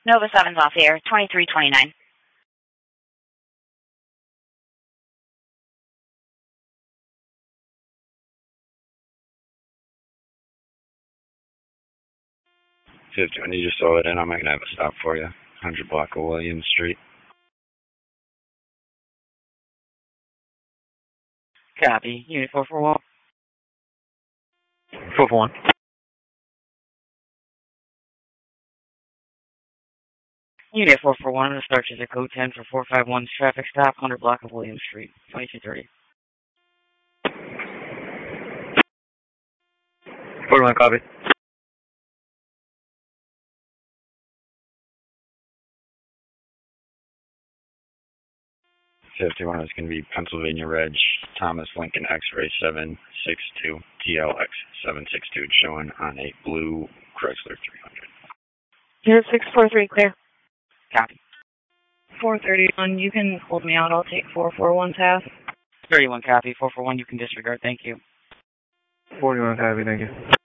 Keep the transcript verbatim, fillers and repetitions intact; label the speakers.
Speaker 1: Nova seven's off the air, twenty-three twenty-nine.
Speaker 2: fifty, when you just saw it in, I'm going to have a stop for you. one hundred block of Williams Street.
Speaker 3: Copy. Unit four four one.
Speaker 4: four four one.
Speaker 3: Unit four four one, the start is a code ten for four five one's traffic stop, one hundred block of Williams Street, twenty-two thirty.
Speaker 4: four one, copy.
Speaker 2: fifty-one is going to be Pennsylvania Reg, Thomas Lincoln X-Ray seven six two, T L X seven six two, showing on a blue Chrysler three hundred.
Speaker 1: Unit six four three, clear.
Speaker 3: Copy.
Speaker 5: four thirty-one, you can hold me out. I'll take four four one pass.
Speaker 3: thirty-one, copy. four four one, you can disregard. Thank you.
Speaker 4: forty-one, copy. Thank you.